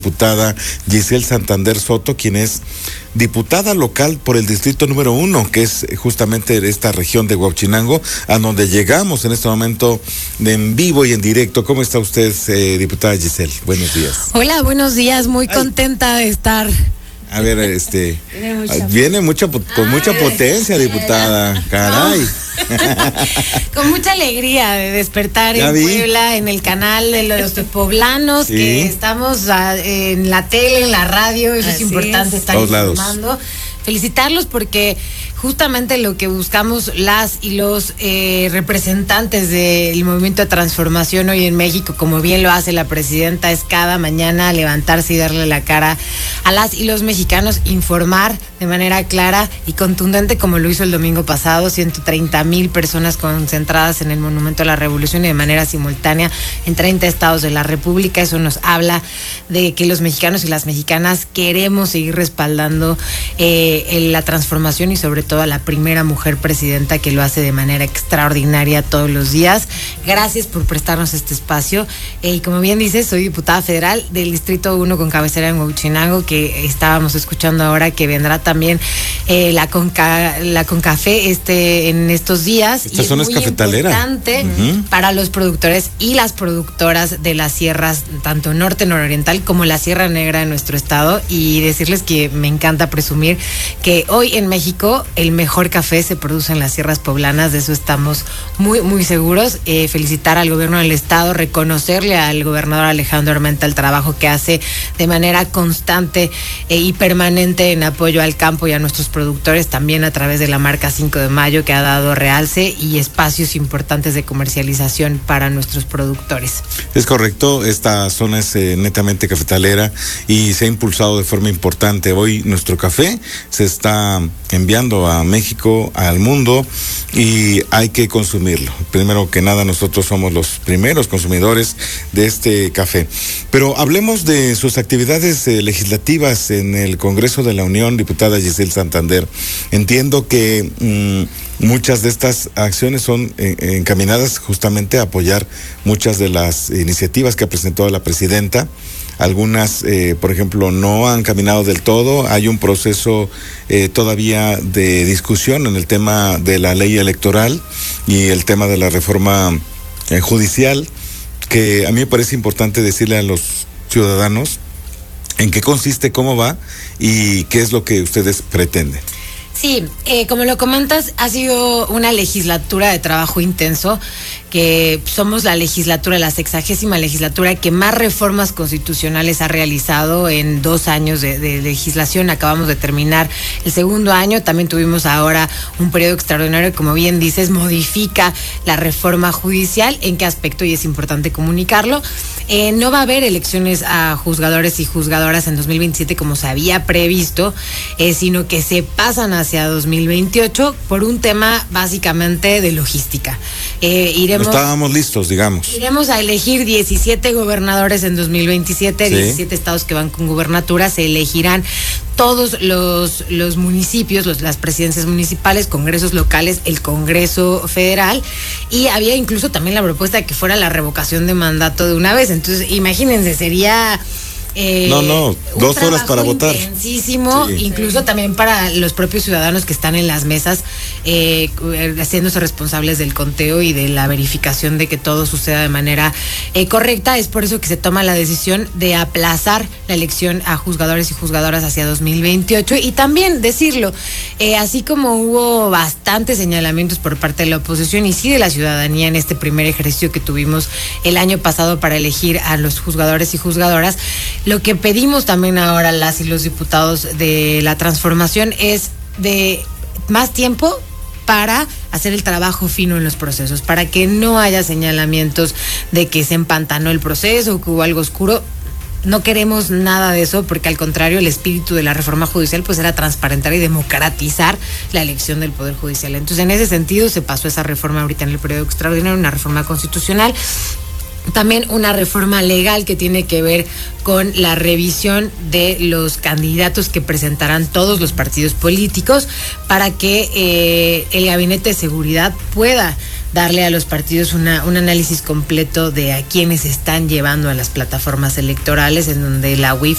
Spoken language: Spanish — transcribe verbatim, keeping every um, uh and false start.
Diputada Giselle Santander Soto, quien es diputada local por el distrito número uno, que es justamente esta región de Huauchinango, a donde llegamos en este momento de en vivo y en directo. ¿Cómo está usted, eh, diputada Giselle? Buenos días. Hola, buenos días, muy Ay. contenta de estar. A ver, este, viene, mucha, viene mucha, con Ay, mucha potencia, diputada, caray. No. Con mucha alegría de despertar en vi? Puebla, en el canal de los poblanos, sí. que estamos a, en la tele, en la radio, eso Así es importante es. estar Todos informando. Lados. Felicitarlos porque justamente lo que buscamos las y los eh, representantes del movimiento de transformación hoy en México, como bien lo hace la presidenta, es cada mañana levantarse y darle la cara a las y los mexicanos, informar de manera clara y contundente, como lo hizo el domingo pasado, ciento treinta mil personas concentradas en el Monumento a la Revolución y de manera simultánea en treinta estados de la República. Eso nos habla de que los mexicanos y las mexicanas queremos seguir respaldando eh, la transformación y sobre todo a la primera mujer presidenta que lo hace de manera extraordinaria todos los días. Gracias por prestarnos este espacio. Eh, y como bien dices, soy diputada federal del Distrito uno con cabecera en Huauchinango, que estábamos escuchando ahora que vendrá también eh, la, Conca, la Concafé este, en estos días. Esta y zona es muy es cafetalera. importante uh-huh. para los productores y las productoras de las sierras, tanto norte, nororiental, como la Sierra Negra de nuestro estado. Y decirles que me encanta presumir que hoy en México el mejor café se produce en las sierras poblanas, de eso estamos muy, muy seguros. Eh, felicitar al gobierno del estado, reconocerle al gobernador Alejandro Armenta el trabajo que hace de manera constante eh, y permanente en apoyo al campo y a nuestros productores, también a través de la marca cinco de mayo, que ha dado realce y espacios importantes de comercialización para nuestros productores. Es correcto, esta zona es eh, netamente cafetalera y se ha impulsado de forma importante. Hoy nuestro café se está enviando a México, al mundo, y hay que consumirlo. Primero que nada, nosotros somos los primeros consumidores de este café. Pero hablemos de sus actividades eh, legislativas en el Congreso de la Unión, diputada Giselle Santander. Entiendo que mmm, muchas de estas acciones son eh, encaminadas justamente a apoyar muchas de las iniciativas que ha presentado la presidenta. Algunas, eh, por ejemplo, no han caminado del todo. Hay un proceso eh, todavía de discusión en el tema de la ley electoral y el tema de la reforma eh, judicial, que a mí me parece importante decirle a los ciudadanos en qué consiste, cómo va y qué es lo que ustedes pretenden. Sí, eh, como lo comentas, ha sido una legislatura de trabajo intenso, que somos la legislatura, la sexagésima legislatura que más reformas constitucionales ha realizado en dos años de, de legislación. Acabamos de terminar el segundo año, también tuvimos ahora un periodo extraordinario, como bien dices, modifica la reforma judicial. ¿En qué aspecto? Y es importante comunicarlo. Eh, no va a haber elecciones a juzgadores y juzgadoras en dos mil veintisiete como se había previsto, eh, sino que se pasan hacia dos mil veintiocho por un tema básicamente de logística. Eh, iremos, no estábamos listos, digamos. Iremos a elegir diecisiete gobernadores en dos mil veintisiete, sí. diecisiete estados que van con gubernatura, se elegirán todos los, los municipios, los, las presidencias municipales, congresos locales, el Congreso Federal, y había incluso también la propuesta de que fuera la revocación de mandato de una vez. Entonces, imagínense, sería... Eh, no, no, dos horas para votar. Intensísimo, sí. Incluso también para los propios ciudadanos que están en las mesas, eh, haciéndose responsables del conteo y de la verificación de que todo suceda de manera eh, correcta. Es por eso que se toma la decisión de aplazar la elección a juzgadores y juzgadoras hacia dos mil veintiocho. Y también decirlo, eh, así como hubo bastantes señalamientos por parte de la oposición y sí de la ciudadanía en este primer ejercicio que tuvimos el año pasado para elegir a los juzgadores y juzgadoras, lo que pedimos también ahora las y los diputados de la transformación es de más tiempo para hacer el trabajo fino en los procesos, para que no haya señalamientos de que se empantanó el proceso o que hubo algo oscuro. No queremos nada de eso, porque al contrario, el espíritu de la reforma judicial pues era transparentar y democratizar la elección del Poder Judicial. Entonces, en ese sentido, se pasó esa reforma ahorita en el periodo extraordinario, una reforma constitucional. También una reforma legal que tiene que ver con la revisión de los candidatos que presentarán todos los partidos políticos para que eh, el Gabinete de Seguridad pueda darle a los partidos una, un análisis completo de a quiénes están llevando a las plataformas electorales, en donde la U I F